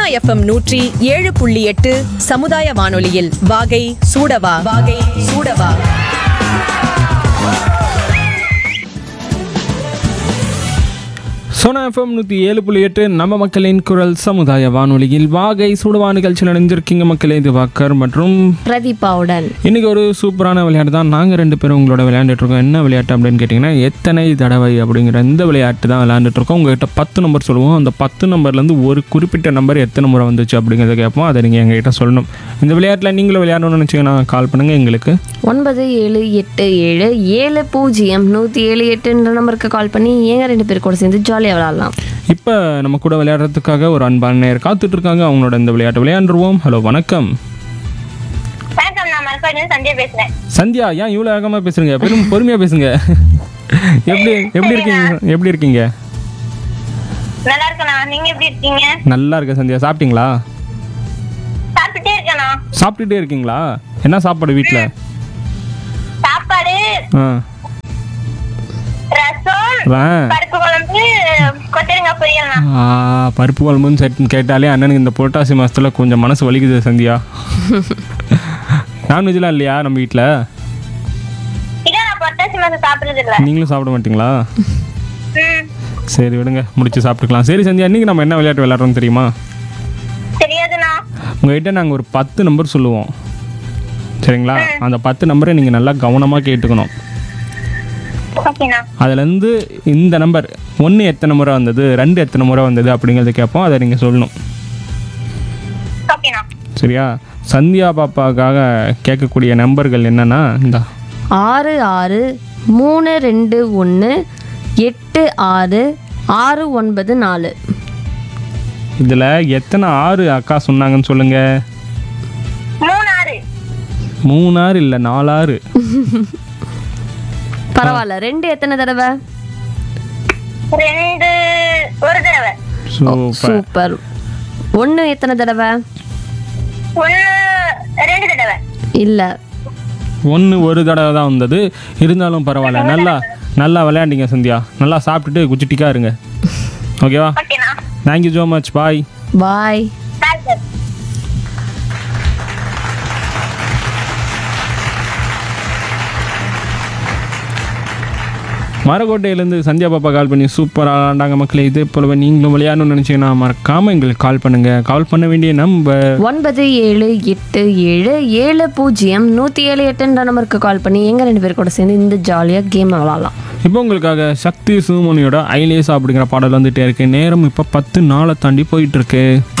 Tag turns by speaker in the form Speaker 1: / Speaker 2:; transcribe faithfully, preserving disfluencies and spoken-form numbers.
Speaker 1: FM நூற்றி ஏழு புள்ளி எட்டு சமுதாய வானொலியில் வாகை சூடவா வாகை சூடவா.
Speaker 2: சோனா எஃப்எம் நூற்றி ஏழு புள்ளி எட்டு நம்ம மக்களின் குரல் சமுதாய வானொலியில் வாகை சூடவா நிகழ்ச்சியில் இணைஞ்சிருக்கீங்க மக்களே. இது வாக்கர் மற்றும்
Speaker 3: பிரதீபாவுடன்.
Speaker 2: இன்றைக்கி ஒரு சூப்பரான விளையாட்டு தான் நாங்கள் ரெண்டு பேரும் உங்களோட விளையாண்டுட்ருக்கோம். என்ன விளையாட்டு அப்படின்னு கேட்டிங்கன்னா எத்தனை தடவை அப்படிங்கிற இந்த விளையாட்டு தான் விளையாண்டுட்ருக்கோம். உங்கள்கிட்ட பத்து நம்பர் சொல்லுவோம். அந்த பத்து நம்பர்லேருந்து ஒரு குறிப்பிட்ட நம்பர் எத்தனை முறை வந்துச்சு அப்படிங்கிறத கேட்போம். அதை நீங்கள் எங்ககிட்ட சொல்லணும். இந்த விளையாட்டில் நீங்களும் விளையாடணும்னு நினச்சிங்கன்னா கால் பண்ணுங்கள் எங்களுக்கு.
Speaker 3: ஒன்பது ஏழு எட்டு ஏழு ஏழு பூஜ்ஜியம் நூற்றி ஏழு எட்டுன்ற நம்பருக்கு கால் பண்ணி ஏங்க ரெண்டு பேர் கூட சேர்ந்து ஜாலியாக விளையாடலாம்.
Speaker 2: இப்போ நம்ம கூட விளையாடுறதுக்காக ஒரு அன்பான நேயர் காத்துட்டு இருக்காங்க. அவங்களோட இந்த விளையாட்டு விளையாண்டுருவோம். ஹலோ வணக்கம். சந்தியா, ஏன் இவ்வளோ வேகமாக பேசுறீங்க? பெரும் பொறுமையாக பேசுங்க. எப்படி எப்படி இருக்கீங்க? எப்படி இருக்கீங்க?
Speaker 4: நல்லா இருக்கேனா, நீங்க எப்படி இருக்கீங்க?
Speaker 2: நல்லா இருக்கேன் சந்தியா. சாப்பிட்டீங்களா?
Speaker 4: சாப்பிட்டே இருக்கேனா.
Speaker 2: சாப்பிட்டுட்டே இருக்கீங்களா? என்ன சாப்பாடு வீட்டில்?
Speaker 4: சாப்பாடு
Speaker 2: ஆ
Speaker 4: ரசம், பருப்பு குழம்பு, கொத்தரங்காய் பொரியல்.
Speaker 2: ஆ பருப்பு குழம்புன்னு செட் கேட்டாலே அண்ணனுக்கு இந்த புரட்டாசி மாதத்தில் கொஞ்சம் மனசு வலிக்குது சந்தியா. நான்வெஜ்லாம் இல்லையா நம்ம வீட்டில்? நீங்களும் சாப்பிட மாட்டீங்களா? சரி விடுங்க, முடிச்சு சாப்பிட்டுக்கலாம். சரி சந்தியா, இன்னைக்கு நம்ம என்ன விளையாட்டு விளையாடுறோம் தெரியுமா? உங்ககிட்ட நாங்கள் ஒரு பத்து நம்பர் சொல்லுவோம், சரிங்களா? அந்த பத்து நம்பரை நீங்கள் நல்லா கவனமாக கேட்டுக்கணும். அதுலேருந்து இந்த நம்பர் ஒன்று எத்தனை முறை வந்தது, ரெண்டு எத்தனை முறை வந்தது அப்படிங்கிறத கேட்போம். அதை நீங்கள் சொல்லணும், சரியா? சந்தியா பாப்பாவுக்காக கேட்கக்கூடிய நம்பர்கள் என்னன்னா, இந்த
Speaker 3: ஆறு ஆறு மூணு ரெண்டு ஒன்று எட்டு ஆறு ஆறு ஒன்பது நாலு.
Speaker 2: இதில் எத்தனை ஆறு அக்கா சொன்னாங்கன்னு சொல்லுங்க. மூணாறு இல்லை, நாலாறு.
Speaker 3: பரவாயில்ல. ரெண்டு எத்தனை தடவை?
Speaker 4: ரெண்டு ஒரு தடவை.
Speaker 3: சூப்பர். ஒன்று எத்தனை தடவை?
Speaker 4: ஒன்று ரெண்டு தடவை.
Speaker 3: இல்லை,
Speaker 2: ஒன்று ஒரு தடவை தான் வந்தது. இருந்தாலும் பரவாயில்ல, நல்லா நல்லா விளையாண்டிங்க சந்தியா. நல்லா சாப்பிட்டுட்டு குச்சிட்டிக்கா இருங்க, ஓகேவா? Thank you so much. பாய்
Speaker 3: பாய்.
Speaker 2: மரக்கோட்டையிலேருந்து சந்தியா பாப்பா கால் பண்ணி சூப்பராக விளாண்டாங்க மக்களே. இதே போலவே நீங்களும் விளையாடணும்னு நினச்சிங்கன்னா மறக்காமல் எங்களுக்கு கால் பண்ணுங்கள். கால் பண்ண வேண்டிய நம்பர்
Speaker 3: ஒன்பது ஏழு எட்டு ஏழு ஏழு பூஜ்ஜியம் நூற்றி ஏழு எட்டுன்ற நம்பருக்கு கால் பண்ணி எங்கள் ரெண்டு பேர் கூட சேர்ந்து இந்த ஜாலியாக கேம் விளாட்லாம்.
Speaker 2: இப்போ உங்களுக்காக சக்தி சுமனியோட ஐலேசா அப்படிங்கிற பாடல் வந்துகிட்டே இருக்கு. நேரம் இப்போ பத்து நாளை தாண்டி போயிட்டுருக்கு.